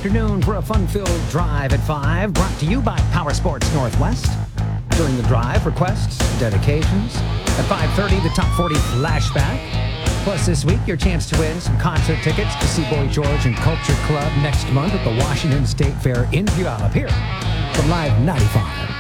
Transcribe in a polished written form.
afternoon for a fun-filled drive at 5, brought to you by Power Sports Northwest. During the drive, requests, dedications. At 5:30, the Top 40 Flashback. Plus, this week, your chance to win some concert tickets to see Boy George and Culture Club next month at the Washington State Fair in Puyallup here from Live 95.